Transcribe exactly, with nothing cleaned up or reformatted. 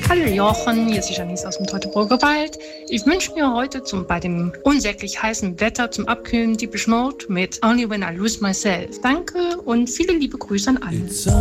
Hallo Jochen, hier ist die Janice aus dem Teutoburger Wald. Ich wünsche mir heute zum, bei dem unsäglich heißen Wetter zum Abkühlen Depeche Mode mit Only When I Lose Myself. Danke und viele liebe Grüße an alle.